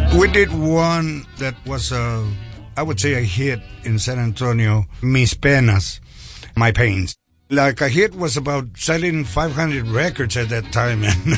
We did one that was I would say a hit in San Antonio, Mis Penas, My Pains. Like a hit was about selling 500 records at that time. And